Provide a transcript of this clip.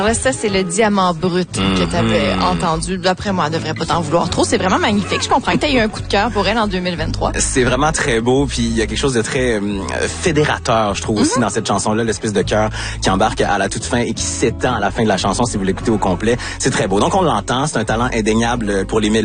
Là, ça, c'est le diamant brut que tu avais entendu. D'après moi, elle devrait pas t'en vouloir trop. C'est vraiment magnifique. Je comprends que tu as eu un coup de cœur pour elle en 2023. C'est vraiment très beau, puis il y a quelque chose de très fédérateur, je trouve, aussi dans cette chanson-là, l'espèce de cœur qui embarque à la toute fin et qui s'étend à la fin de la chanson si vous l'écoutez au complet. C'est très beau. Donc, on l'entend. C'est un talent indéniable pour les mélodies.